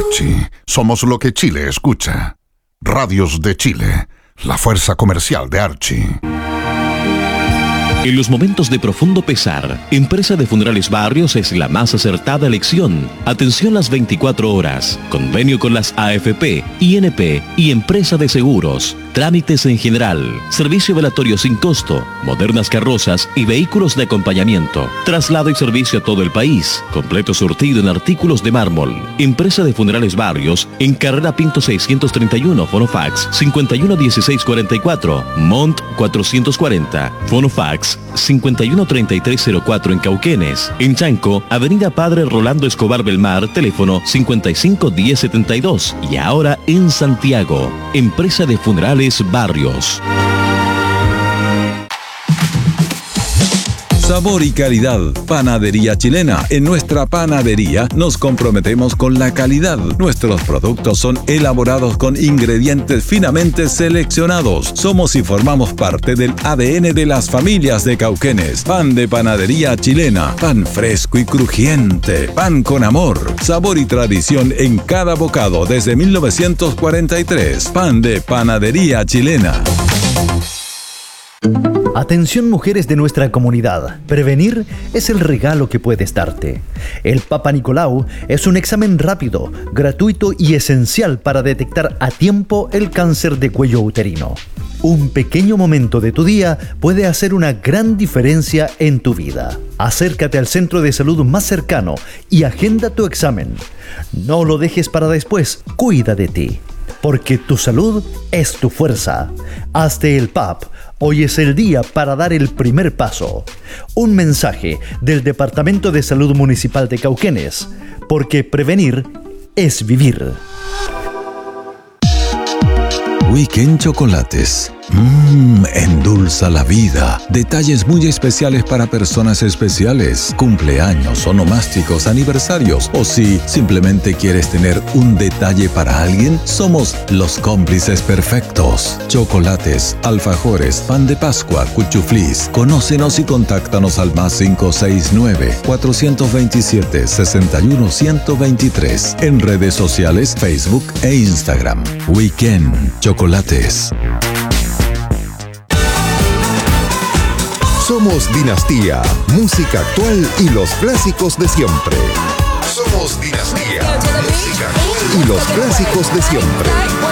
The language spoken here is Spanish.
Archie, somos lo que Chile escucha. Radios de Chile, la fuerza comercial de Archie. En los momentos de profundo pesar, Empresa de Funerales Barrios es la más acertada elección. Atención las 24 horas. Convenio con las AFP, INP y Empresa de Seguros. Trámites en general. Servicio velatorio sin costo. Modernas carrozas y vehículos de acompañamiento. Traslado y servicio a todo el país. Completo surtido en artículos de mármol. Empresa de Funerales Barrios en Carrera Pinto 631, Fonofax 511644, Mont 440, Fonofax 513304 en Cauquenes. En Chanco, Avenida Padre Rolando Escobar Belmar, teléfono 551072. Y ahora en Santiago, Empresa de Funerales Barrios. Sabor y calidad. Panadería Chilena. En nuestra panadería nos comprometemos con la calidad. Nuestros productos son elaborados con ingredientes finamente seleccionados. Somos y formamos parte del ADN de las familias de Cauquenes. Pan de Panadería Chilena. Pan fresco y crujiente. Pan con amor. Sabor y tradición en cada bocado desde 1943. Pan de Panadería Chilena. Atención mujeres de nuestra comunidad, prevenir es el regalo que puedes darte. El Papa Nicolau es un examen rápido, gratuito y esencial para detectar a tiempo el cáncer de cuello uterino. Un pequeño momento de tu día puede hacer una gran diferencia en tu vida. Acércate al centro de salud más cercano y agenda tu examen. No lo dejes para después, cuida de ti. Porque tu salud es tu fuerza. Hazte el PAP. Hoy es el día para dar el primer paso. Un mensaje del Departamento de Salud Municipal de Cauquenes. Porque prevenir es vivir. Weekend Chocolates. Endulza la vida. Detalles muy especiales para personas especiales, cumpleaños, onomásticos, aniversarios. O si simplemente quieres tener un detalle para alguien, somos los cómplices perfectos. Chocolates, alfajores, pan de Pascua, cuchuflis. Conócenos y contáctanos al +569 427 61123. En redes sociales, Facebook e Instagram. Weekend Chocolates. Somos Dinastía, música actual y los clásicos de siempre. Somos Dinastía, música actual y los clásicos de siempre.